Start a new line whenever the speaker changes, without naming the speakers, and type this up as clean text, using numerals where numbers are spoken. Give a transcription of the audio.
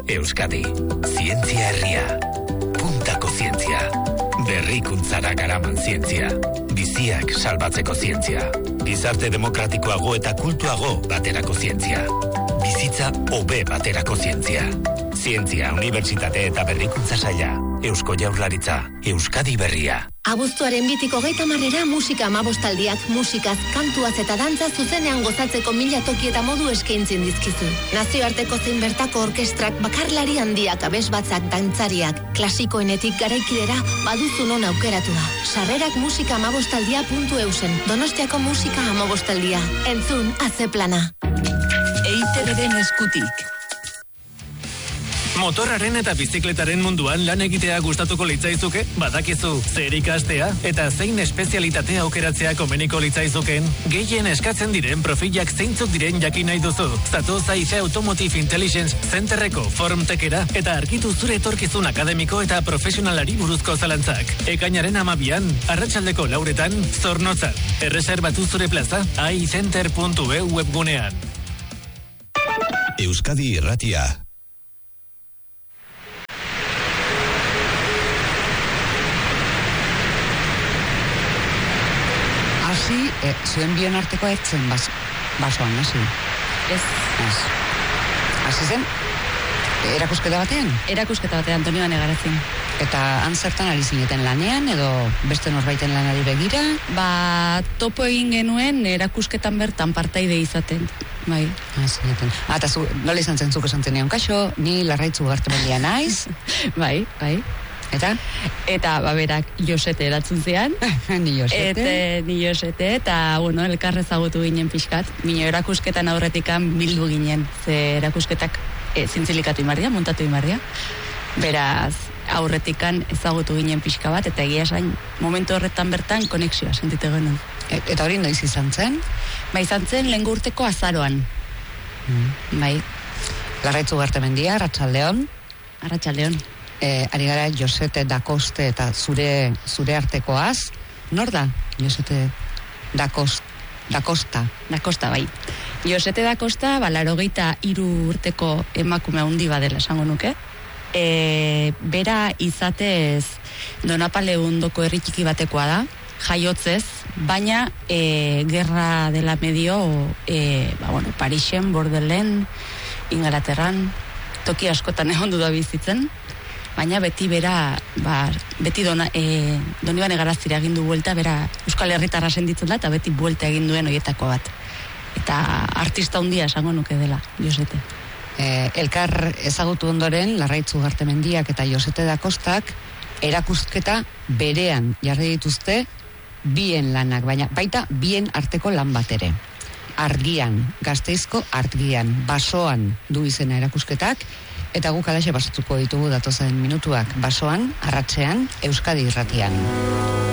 Euskadi, zientzia herria. Puntako zientzia. Berrikuntzara garaman zientzia. Biziak salbatzeko zientzia. Gizarte demokratikoago eta kultuago baterako zientzia. Bizitza hobe baterako zientzia. Zientzia, Unibertsitate eta Berrikuntza Saila. Eusko Jaurlaritza, Euskadi Berria.
Abuztuaren 30 musika amabostaldiak musikaz, kantuaz eta dantza zuzenean gozatzeko 1000 toki eta modu eskaintzen dizkizu. Nazioarteko zein bertako orkestrak, bakarlari handiak, abesbatzak, dantzariak, klasikoenetik garaikidera baduzu non aukeratua. Sarrerak musika amabostaldia.eusen. Donostiako musika amabostaldia. Entzun, azeplana.
EITB-den eskutik.
Motorraren eta bizikletaren munduan lan egitea gustatuko litzaizuke? Badakizu, zer ikastea eta zein espezialitatea aukeratzea komeniko litzaizuken? Gehien eskatzen diren profilak zeintzuk diren jakin nahi duzu. Zatoz AIC Automotive Intelligence Centerreko Formtekera eta argitu zure etorkizun akademiko eta profesionalari buruzko zalantzak. Ekainaren 12an, arratsaldeko 4etan, Zornotzan. Erreserbatu zure plaza aicenter.eu webgunean.
Euskadi Irratia.
Hasi, zuen bion arteko etzen basoan, hasi. Ez. Hasi zen? Erakusketa batean? Erakusketa batean, Antonio Banegarazin. Eta han zertan ari zineten lanean, edo beste norbaiten lanari begira?
Topo egin genuen erakusketan bertan partaide izaten. Bai.
Zineten. Eta zu, nola izan zen zuk esan zenean, kaixo, ni Larraitzu Gartemendia naiz?
Bai.
Eta?
Eta, berak, Josete eratzun zean.
Ni Josete,
eta, elkarre ezagutu ginen pixkat. Mino erakusketan aurretikan bildu ginen. Ze erakusketak zintzilikatu imarria, montatu imarria. Beraz, aurretikan ezagutu ginen pixka bat, eta egia esan, momentu horretan bertan konexioa sentite genuen.
Eta hori noiz izan zen?
Izan zen lehen urteko azaroan. Bai.
Larraitzu Gartemendia, Arratsaldeon. Ari gara Josete da Coste eta zure artekoaz. Nor da Josete da Costa?
Da Costa, bai. Josete da Costa, 83 urteko emakume handi badela esango nuke. Bera izatez Donapaleundoko herri txiki batekoa da, jaiotzez, baina gerra dela medio Parisen, Bordelen, Ingalaterran, toki askotan egondu da bizitzen. Baina beti bera, beti Doni Banegarazira egin du buelta, bera Euskal Herritarra senditzen da, eta beti buelta egin duen horietako bat. Eta artista handia esango nuke dela, Josete.
Elkar ezagutu ondoren, Larraitzu Gartemendiak eta Josete da Costak erakusketa berean jarri dituzte bien lanak, baina baita bien arteko lan bat ere. Argian, Gasteizko Argian, basoan du izena erakusketak, eta guk alaxe basatuko ditugu datozen minutuak basoan, arratsean, Euskadi Irratian.